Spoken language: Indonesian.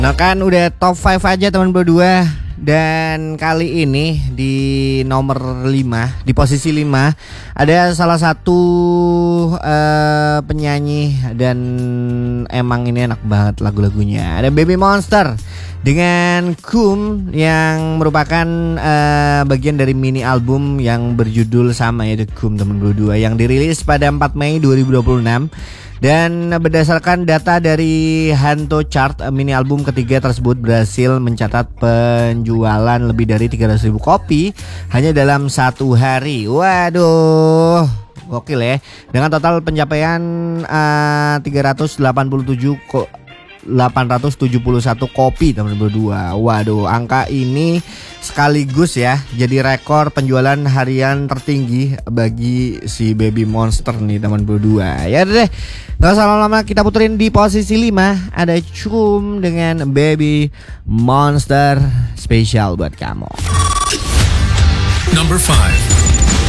Nah kan udah top 5 aja teman berdua. Dan kali ini di nomor 5, di posisi 5 ada salah satu penyanyi. Dan emang ini enak banget lagu-lagunya. Ada Baby Monster dengan Kum yang merupakan bagian dari mini album yang berjudul sama, yaitu Kum teman berdua, yang dirilis pada 4 Mei 2026. Dan berdasarkan data dari Hanto Chart, mini album ketiga tersebut berhasil mencatat penjualan lebih dari 300.000 kopi hanya dalam satu hari. Waduh, gokil ya. Dengan total pencapaian 871 kopi teman berdua. Waduh, angka ini sekaligus ya jadi rekor penjualan harian tertinggi bagi si Baby Monster nih teman berdua. Ya deh, gak usah lama-lama, kita puterin di posisi 5 ada Cum dengan Baby Monster, spesial buat kamu. Number 5.